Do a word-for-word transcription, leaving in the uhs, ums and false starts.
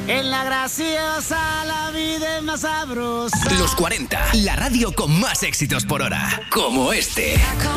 En la graciosa la vida es más sabrosa. Los cuarenta, la radio con más éxitos por hora, como este.